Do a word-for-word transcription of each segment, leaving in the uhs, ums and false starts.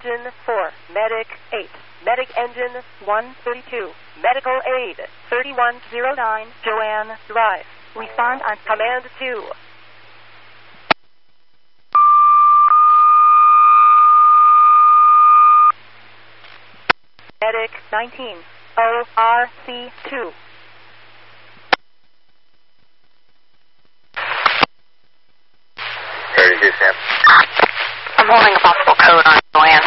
Engine four, Medic eight, Medic Engine one thirty-two, Medical Aid thirty-one oh nine, Joanne Drive. Respond on Command two. Medic nineteen, O R C two. thirty-two, Sam. I'm holding a possible code on Joanne.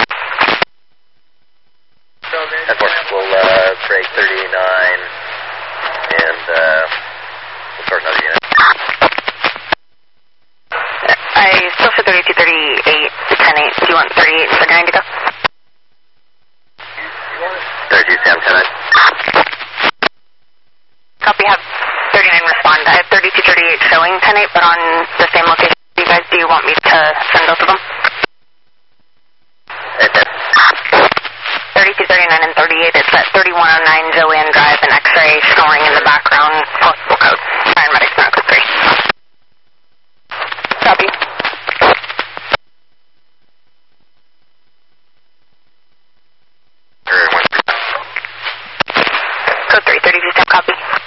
Of course, we'll uh, break thirty-nine and uh, we'll start another unit. I still show thirty-two thirty-eight, ten eight. Do you want thirty-eight and thirty-nine to go? thirty-two, Sam, ten eight. Copy, have thirty-nine respond. I have thirty-two thirty-eight showing ten eight, but on the same location. You guys, do you want me to send both of them? thirty-two thirty-nine and thirty-eight, it's at thirty-one oh nine Joanne Drive, and X-ray snoring in the background, possible code. Paramedics now, code three. Copy. Code three, thirty-two, step copy.